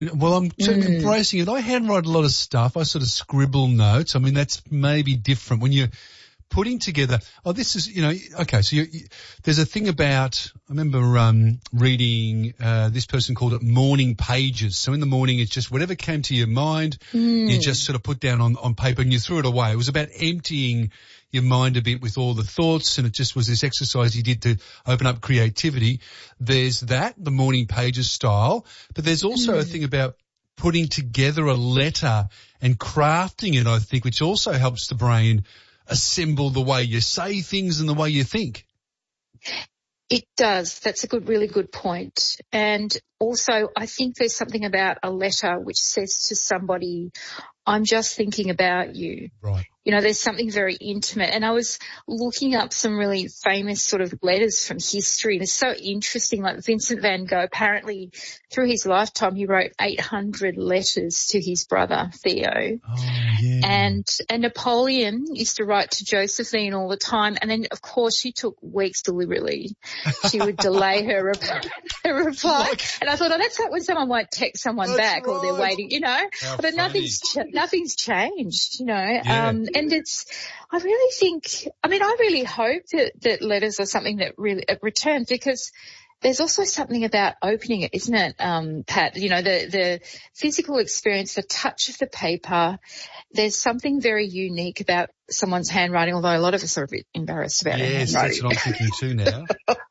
Well, I'm embracing it. I handwrite a lot of stuff. I sort of scribble notes. I mean, that's maybe different when you're putting together. Oh, this is, okay. So there's a thing about, I remember reading, this person called it morning pages. So in the morning, it's just whatever came to your mind, you just sort of put down on paper and you threw it away. It was about emptying your mind a bit with all the thoughts, and it just was this exercise you did to open up creativity. There's that, the morning pages style, but there's also a thing about putting together a letter and crafting it, I think, which also helps the brain assemble the way you say things and the way you think. It does. That's a really good point. And also, I think there's something about a letter which says to somebody, I'm just thinking about you. Right. There's something very intimate. And I was looking up some really famous sort of letters from history, and it's so interesting. Like Vincent van Gogh, apparently through his lifetime, he wrote 800 letters to his brother, Theo. Oh, yeah. And Napoleon used to write to Josephine all the time. And then, of course, she took weeks deliberately. She would delay her reply. And I thought, that's like when someone won't text someone back, or they're waiting, How but funny. nothing's changed, Yeah. And I really hope that letters are something that really returns, because there's also something about opening it, isn't it, Pat? The physical experience, the touch of the paper. There's something very unique about someone's handwriting, although a lot of us are a bit embarrassed about our handwriting. Yes, that's what I'm thinking too now.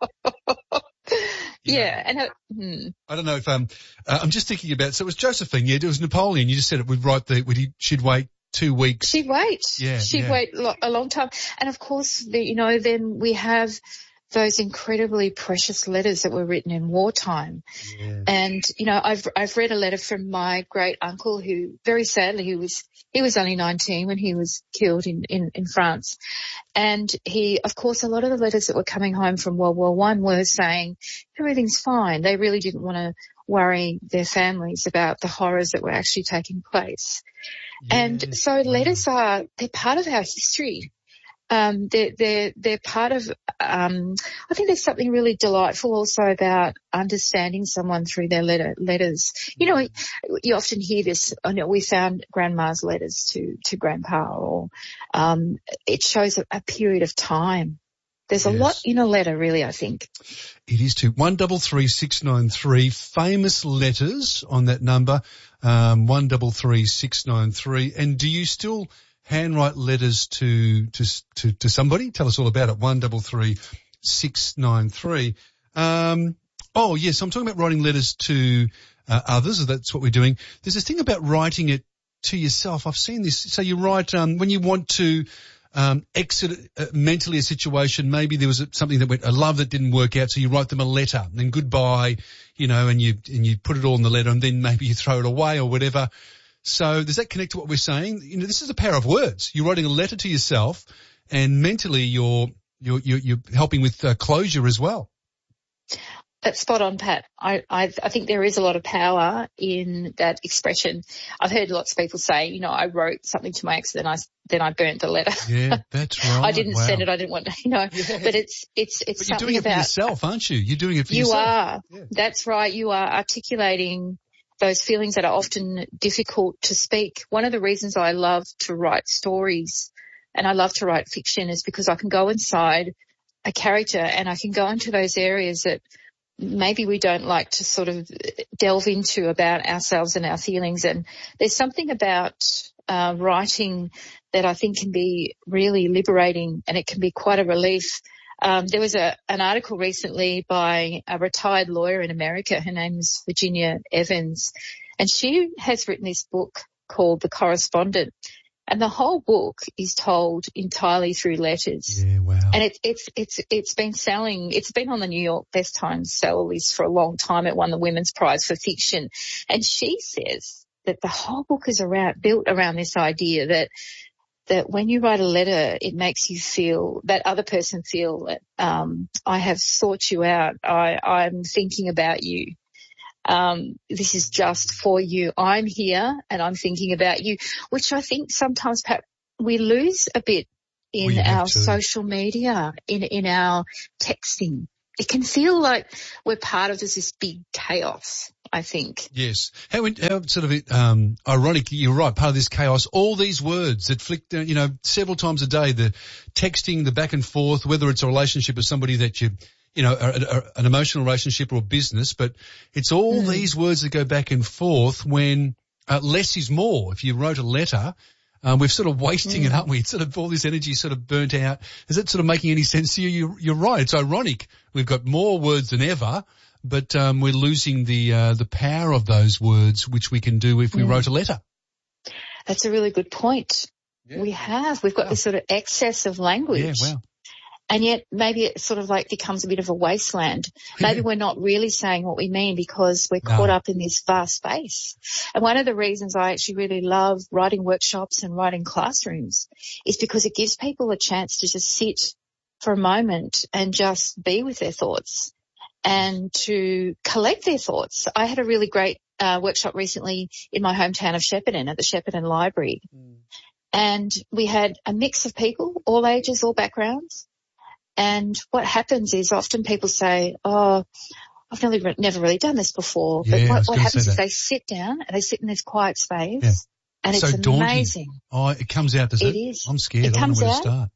Yeah, and I don't know if I'm just thinking about. So it was Josephine. Yeah, it was Napoleon. You just said it would write she'd wait 2 weeks. She'd wait. Yeah, she'd wait a long time. And of course, then we have those incredibly precious letters that were written in wartime. Yeah. And I've read a letter from my great uncle, who very sadly he was only 19 when he was killed in France. And of course, a lot of the letters that were coming home from World War I were saying everything's fine. They really didn't want to worry their families about the horrors that were actually taking place. Yeah. And so letters they're part of our history. They're part of, I think there's something really delightful also about understanding someone through their letters. You often hear this, we found grandma's letters to grandpa, or, it shows a period of time. There's a lot in a letter, really, I think. It is too. 133693, famous letters on that number, 133693. And do you still handwrite letters to somebody? Tell us all about it. 133693. Oh yes, I'm talking about writing letters to others. That's what we're doing. There's this thing about writing it to yourself. I've seen this. So you write when you want to exit mentally a situation. Maybe there was something that went, a love that didn't work out, so you write them a letter and then goodbye, and you put it all in the letter, and then maybe you throw it away or whatever. So does that connect to what we're saying? This is the power of words. You're writing a letter to yourself, and mentally you're helping with closure as well. That's spot on, Pat. I think there is a lot of power in that expression. I've heard lots of people say, I wrote something to my ex, then I burnt the letter. Yeah, that's right. I didn't send it. I didn't want to, Yeah. But it's but something you're doing it about for yourself, aren't you? You're doing it for you yourself. You are. Yeah. That's right. You are articulating those feelings that are often difficult to speak. One of the reasons I love to write stories and I love to write fiction is because I can go inside a character and I can go into those areas that maybe we don't like to sort of delve into about ourselves and our feelings. And there's something about writing that I think can be really liberating, and it can be quite a relief. There was an article recently by a retired lawyer in America. Her name is Virginia Evans, and she has written this book called The Correspondent. And the whole book is told entirely through letters. Yeah, wow. And it's been selling. It's been on the New York Best Times seller list for a long time. It won the Women's Prize for Fiction. And she says that the whole book is built around this idea that when you write a letter, it makes you feel, that other person feel that I have sought you out. I'm thinking about you. This is just for you. I'm here and I'm thinking about you, which I think sometimes, Pat, we lose a bit in our social media, in our texting. It can feel like we're part of this big chaos. I think. Yes. How sort of ironic, you're right, part of this chaos, all these words that flick down, several times a day, the texting, the back and forth, whether it's a relationship with somebody that an emotional relationship or business, but it's all these words that go back and forth when less is more. If you wrote a letter, we're sort of wasting it, aren't we? It's sort of all this energy sort of burnt out. Is it sort of making any sense to you? You're right. It's ironic. We've got more words than ever, but we're losing the power of those words, which we can do if we wrote a letter. That's a really good point. Yeah. We've got this sort of excess of language. Yeah, wow. And yet maybe it sort of like becomes a bit of a wasteland. Maybe we're not really saying what we mean because we're caught up in this vast space. And one of the reasons I actually really love writing workshops and writing classrooms is because it gives people a chance to just sit for a moment and just be with their thoughts and to collect their thoughts. I had a really great workshop recently in my hometown of Shepparton at the Shepparton Library. And we had a mix of people, all ages, all backgrounds. And what happens is often people say, oh, I've never really done this before. Yeah, but what happens is they sit down and they sit in this quiet space and it's amazing. Daunting. Oh, it comes out, does it? It is. I'm scared. It comes I don't know where out. to start.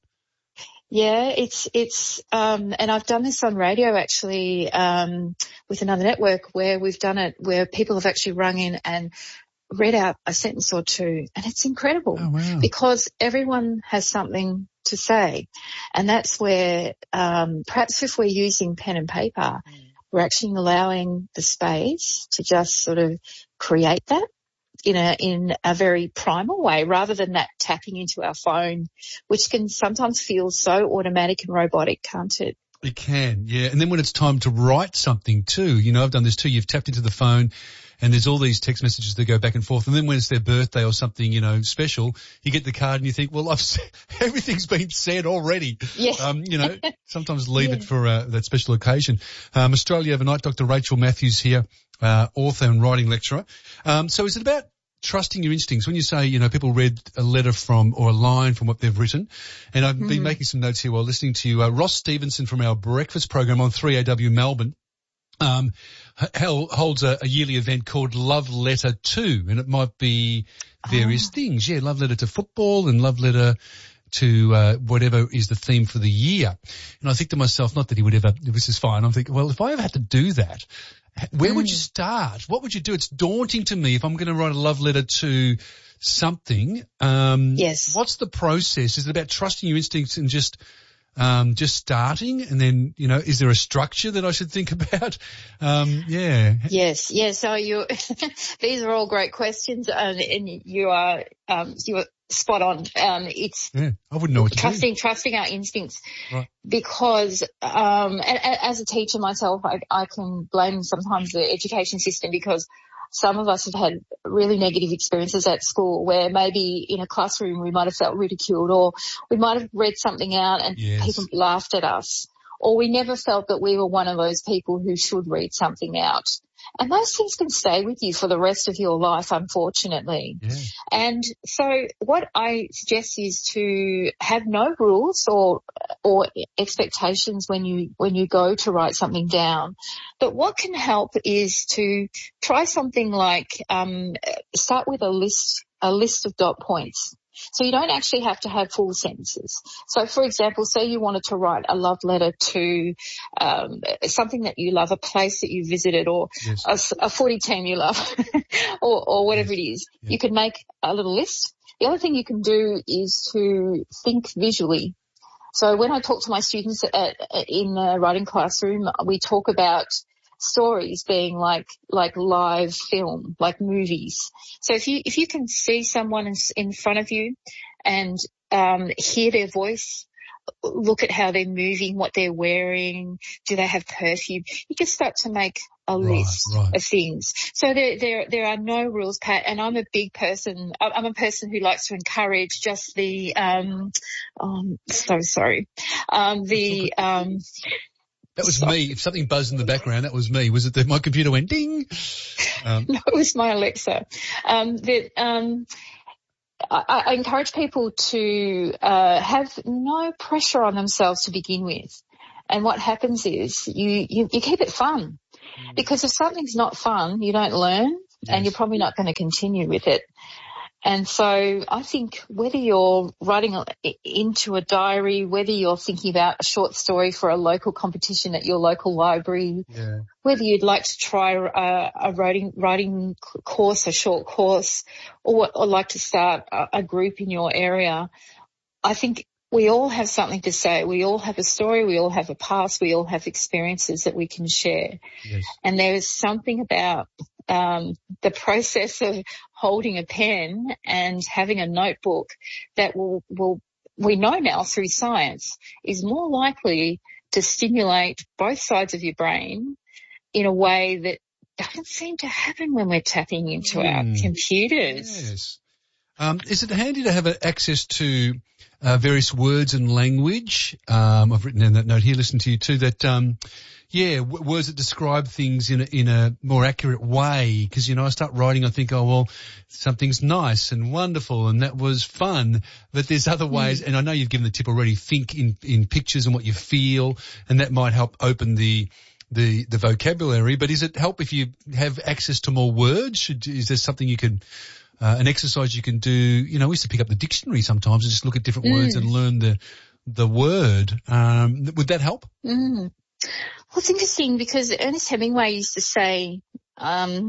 Yeah, it's and I've done this on radio actually, with another network where we've done it where people have actually rung in and read out a sentence or two, and it's incredible. Oh, wow. Because everyone has something to say. And that's where, perhaps if we're using pen and paper, we're actually allowing the space to just sort of create that in a very primal way rather than that tapping into our phone, which can sometimes feel so automatic and robotic, can't it? It can, yeah. And then when it's time to write something too, I've done this too. You've tapped into the phone and there's all these text messages that go back and forth. And then when it's their birthday or something, special, you get the card and you think, well, everything's been said already. Yeah. Sometimes leave it for that special occasion. Australia Overnight, Dr. Rachel Matthews here, author and writing lecturer. So is it about trusting your instincts? When you say, people read a letter from or a line from what they've written, and I've been making some notes here while listening to you. Ross Stevenson from our breakfast program on 3AW Melbourne holds a yearly event called Love Letter 2, and it might be various things. Yeah, love letter to football and love letter to whatever is the theme for the year. And I think to myself, not that he would ever, this is fine. I'm thinking, well, if I ever had to do that, where would you start? What would you do? It's daunting to me if I'm going to write a love letter to something. Yes. What's the process? Is it about trusting your instincts and just starting? And then, is there a structure that I should think about? Yeah. Yes. Yeah. So these are all great questions, and you are spot on. I wouldn't know what to do. Trusting our instincts. Right. Because, and as a teacher myself, I can blame sometimes the education system because some of us have had really negative experiences at school where maybe in a classroom we might have felt ridiculed, or we might have read something out and people laughed at us, or we never felt that we were one of those people who should read something out. And those things can stay with you for the rest of your life, unfortunately. Yeah. And so what I suggest is to have no rules or expectations when you go to write something down. But what can help is to try something like start with a list of dot points. So you don't actually have to have full sentences. So, for example, say you wanted to write a love letter to something that you love, a place that you visited, or a footy team you love, or whatever it is. Yeah. You could make a little list. The other thing you can do is to think visually. So when I talk to my students in the writing classroom, we talk about stories being like live film, like movies. So if you can see someone in front of you and hear their voice, look at how they're moving, what they're wearing, do they have perfume, you can start to make a list of things. So there are no rules, Pat, and I'm a big person. I'm a person who likes to encourage just the so sorry. That was me. If something buzzed in the background, that was me. Was it that my computer went ding? No, it was my Alexa. I encourage people to have no pressure on themselves to begin with. And what happens is you keep it fun. Because if something's not fun, you don't learn, and you're probably not going to continue with it. And so I think whether you're writing into a diary, whether you're thinking about a short story for a local competition at your local library, whether you'd like to try a writing course, a short course, or like to start a group in your area, I think we all have something to say. We all have a story. We all have a past. We all have experiences that we can share. Yes. And there is something about the process of holding a pen and having a notebook that will we know now through science is more likely to stimulate both sides of your brain in a way that doesn't seem to happen when we're tapping into our computers. Yes. Is it handy to have access to various words and language? I've written down that note here, listen to you too, that words that describe things in a more accurate way. Because, I start writing, I think, oh, well, something's nice and wonderful and that was fun. But there's other ways, and I know you've given the tip already, think in pictures and what you feel, and that might help open the vocabulary. But is it help if you have access to more words? Is there something you can, an exercise you can do? We used to pick up the dictionary sometimes and just look at different words and learn the word. Would that help? Well, it's interesting because Ernest Hemingway used to say, I'll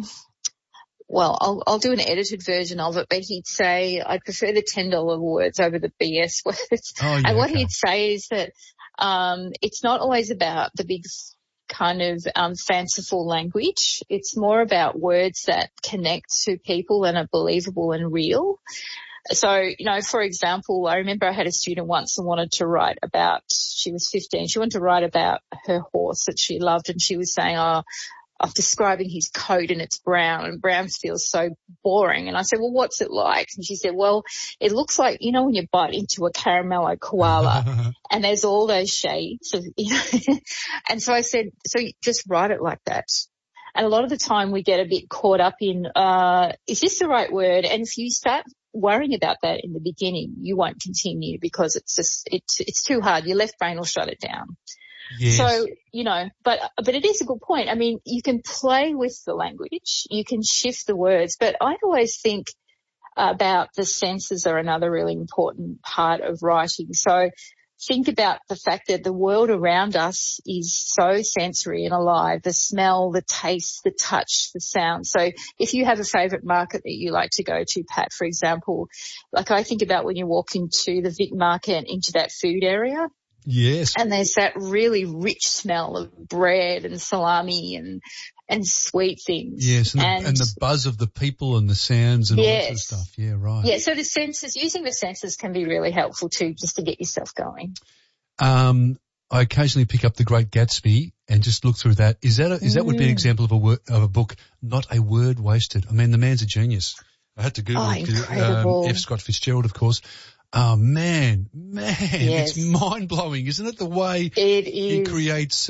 do an edited version of it, but he'd say, I'd prefer the $10 words over the BS words. Oh, yeah, and what he'd say is that it's not always about the big kind of fanciful language. It's more about words that connect to people and are believable and real. So, for example, I remember I had a student once and wanted to write about, she was 15, she wanted to write about her horse that she loved, and she was saying, I'm describing his coat and it's brown, and brown feels so boring. And I said, well, what's it like? And she said, well, it looks like, when you bite into a caramello koala and there's all those shades of, And so I said, so you just write it like that. And a lot of the time we get a bit caught up in, is this the right word? And if you start worrying about that in the beginning, you won't continue because it's too hard. Your left brain will shut it down. Yes. So, but it is a good point. I mean, you can play with the language, you can shift the words, but I always think about the senses are another really important part of writing. So think about the fact that the world around us is so sensory and alive, the smell, the taste, the touch, the sound. So if you have a favourite market that you like to go to, Pat, for example, like I think about when you walk into the Vic Market and into that food area. Yes. And there's that really rich smell of bread and salami and sweet things. Yes, and the buzz of the people and the sounds and all that sort of stuff. Yeah, right. Yeah, so using the senses can be really helpful too, just to get yourself going. I occasionally pick up The Great Gatsby and just look through that. That would be an example of a book, not a word wasted. I mean, the man's a genius. I had to Google incredible. F. Scott Fitzgerald, of course. Oh, man, yes. It's mind-blowing, isn't it? The way he creates,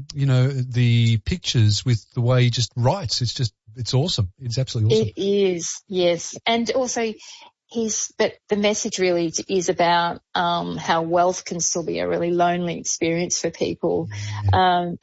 the pictures with the way he just writes. It's awesome. It's absolutely awesome. It is, yes. And also but the message really is about, how wealth can still be a really lonely experience for people. And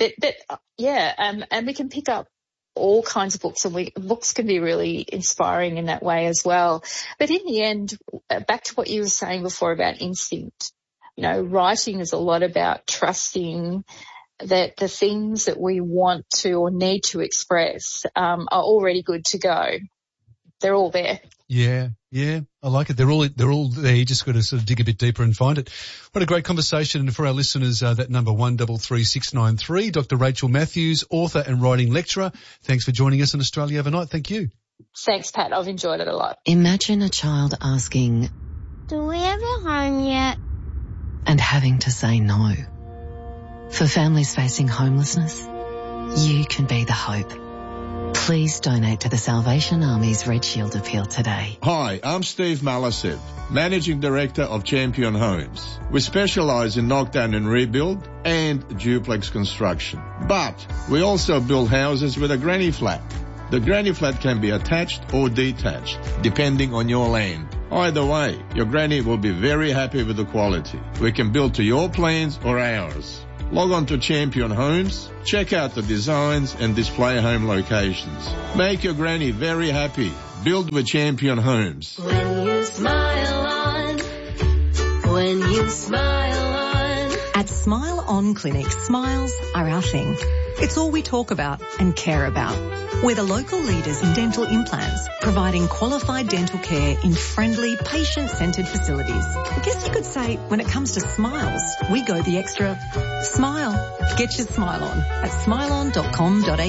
we can pick up all kinds of books, and books can be really inspiring in that way as well. But in the end, back to what you were saying before about instinct, writing is a lot about trusting that the things that we want to or need to express are already good to go. They're all there. Yeah, I like it. They're all there. You just got to sort of dig a bit deeper and find it. What a great conversation. And for our listeners, that number 133693, Dr. Rachel Matthews, author and writing lecturer. Thanks for joining us on Australia Overnight. Thank you. Thanks, Pat. I've enjoyed it a lot. Imagine a child asking, do we have a home yet? And having to say no. For families facing homelessness, you can be the hope. Please donate to the Salvation Army's Red Shield appeal today. Hi, I'm Steve Malasev, Managing Director of Champion Homes. We specialize in knockdown and rebuild and duplex construction. But we also build houses with a granny flat. The granny flat can be attached or detached, depending on your land. Either way, your granny will be very happy with the quality. We can build to your plans or ours. Log on to Champion Homes, check out the designs and display home locations. Make your granny very happy. Build with Champion Homes. When you smile on, when you smile on. At Smile On Clinic, smiles are our thing. It's all we talk about and care about. We're the local leaders in dental implants, providing qualified dental care in friendly, patient-centred facilities. I guess you could say, when it comes to smiles, we go the extra smile. Get your smile on at smileon.com.au.